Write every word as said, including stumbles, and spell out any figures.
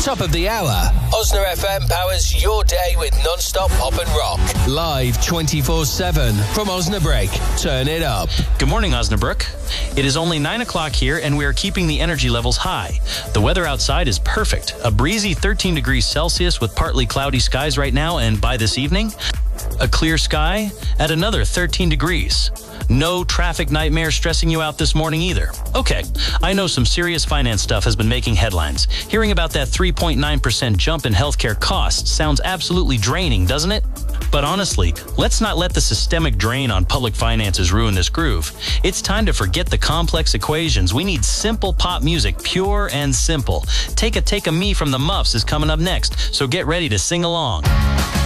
Top of the hour, Osna F M powers your day with non-stop pop and rock. Live twenty-four seven from Osnabrück. Turn it up. Good morning, Osnabrück. It is only nine o'clock here, and we are keeping the energy levels high. The weather outside is perfect. A breezy thirteen degrees Celsius with partly cloudy skies right now, and by this evening, a clear sky at another thirteen degrees. No traffic nightmare stressing you out this morning either. Okay, I know some serious finance stuff has been making headlines. Hearing about that three point nine percent jump in healthcare costs sounds absolutely draining, doesn't it? But honestly, let's not let the systemic drain on public finances ruin this groove. It's time to forget the complex equations. We need simple pop music, pure and simple. Take a Take a Me from the Muffs is coming up next, so get ready to sing along.